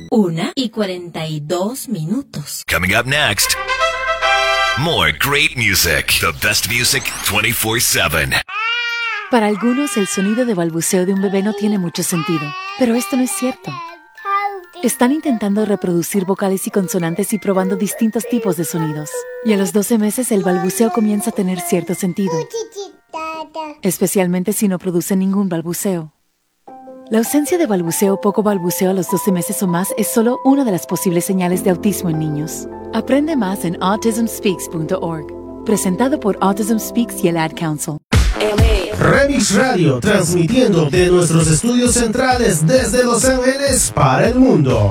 1:42. Coming up next, more great music. The best music 24/7. Para algunos, el sonido de balbuceo de un bebé no tiene mucho sentido, pero esto no es cierto. Están intentando reproducir vocales y consonantes y probando distintos tipos de sonidos. Y a los 12 meses el balbuceo comienza a tener cierto sentido, especialmente si no produce ningún balbuceo. La ausencia de balbuceo o poco balbuceo a los 12 meses o más es solo una de las posibles señales de autismo en niños. Aprende más en autismspeaks.org. Presentado por Autism Speaks y el Ad Council. Remix Radio, transmitiendo de nuestros estudios centrales desde Los Ángeles para el mundo.